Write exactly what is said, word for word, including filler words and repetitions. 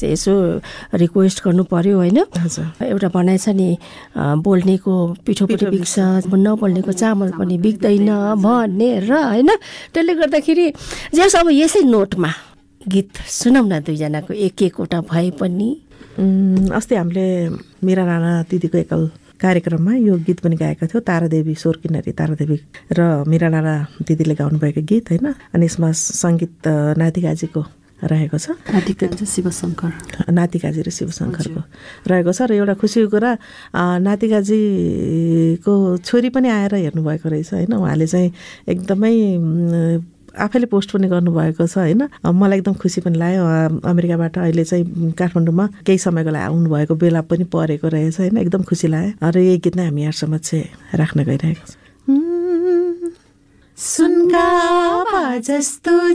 चाहिँ यसो रिक्वेस्ट गर्नु पर्यो होइन। एउटा भनाइ छ नि, बोल्नेको पिठो पनि बिग्छ, नबोल्नेको चामल पनि बिग्दैन भनेर होइन। त्यसले गर्दाखेरि जस अब यसै नोटमा गीत सुनौँ न दुईजनाको एक एकवटा भए पनि। अस्ति हामीले मेरा राणा दिदीको एकल कार्यक्रममा यो गीत पनि गाएका थियौँ, तारादेवी स्वर किन्नरी तारादेवी र मीरा राणा दिदीले गाउनुभएको गीत होइन। अनि यसमा सङ्गीत नातिकाजीको रहेको छ, नातिकाजी शिवशङ्कर नातिकाजी र शिवशङ्करको रहेको छ। र एउटा खुसीको कुरा, नातिकाजीको छोरी पनि आएर हेर्नुभएको रहेछ होइन। उहाँले चाहिँ एकदमै आफैले पोस्ट पनि गर्नुभएको छ होइन। मलाई एकदम खुसी पनि लाग्यो। अमेरिकाबाट अहिले चाहिँ काठमाडौँमा केही समयको लागि आउनुभएको बेला पनि परेको रहेछ होइन। एकदम खुसी लाग्यो। र यही गीत नै हामी यहाँसम्म चाहिँ राख्न गइरहेको छ। सुनका जस्तो